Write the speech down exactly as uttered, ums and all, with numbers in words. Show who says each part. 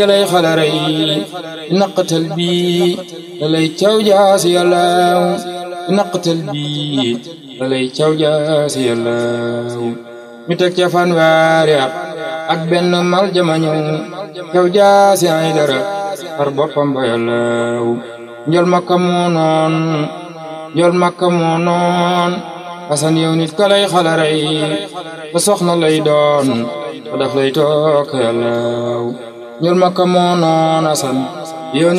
Speaker 1: lay xalaray naqatal bi lay caw jaasi yàllaaw naqatal bi lay caw jaasi yàllaaw ñu teg ca fanweeri at ak benn mal jama ñëw caw jaasi ay dara far boppam ba yàllaaw njol makka moo noon njol makka moo noon Asan yow nit ka lay xalaray ba soxna lay doon ba daf lay toog yàllaaw njol makka moo noon Asan yow